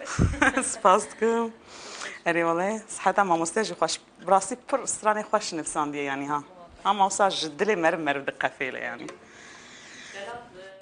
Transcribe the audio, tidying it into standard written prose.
سپاس دکم. اری والله صحت ما مستجی خوش براسی پر استرانی خوش نفسان دی یعنی ها. هم اوساج دلی مر دقفیله یعنی.